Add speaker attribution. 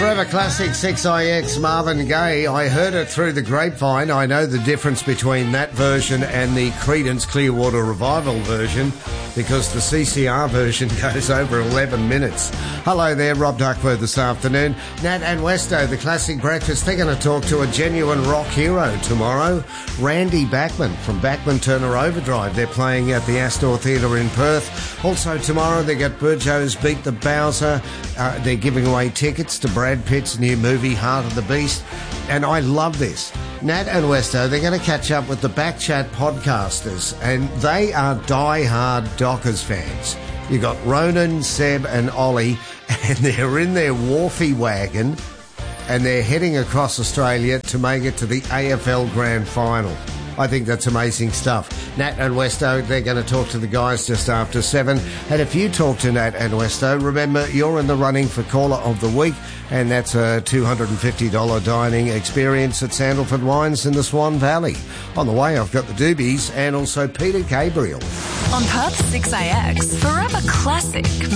Speaker 1: Forever Classic 6IX, Marvin Gaye. I heard it through the grapevine. I know the difference between that version and the Creedence Clearwater Revival version because the CCR version goes over 11 minutes. Hello there, Rob Duckworth this afternoon. Nat and Westo, the Classic Breakfast. They're going to talk to a genuine rock hero tomorrow, Randy Bachman from Bachman Turner Overdrive. They're playing at the Astor Theatre in Perth. Also tomorrow they got Burjo's Beat the Bowser. They're giving away tickets to Brad Pitt's new movie, Heart of the Beast. And I love this. Nat and Westo, they're going to catch up with the Backchat podcasters, and they are die-hard Dockers fans. You got Ronan, Seb and Ollie, and they're in their wharfie wagon, and they're heading across Australia to make it to the AFL Grand Final. I think that's amazing stuff. Nat and Westo, they're going to talk to the guys just after 7. And if you talk to Nat and Westo, remember you're in the running for Caller of the Week, and that's a $250 dining experience at Sandalford Wines in the Swan Valley. On the way, I've got the Doobies and also Peter Gabriel.
Speaker 2: On Perth 6AX, Forever Classic.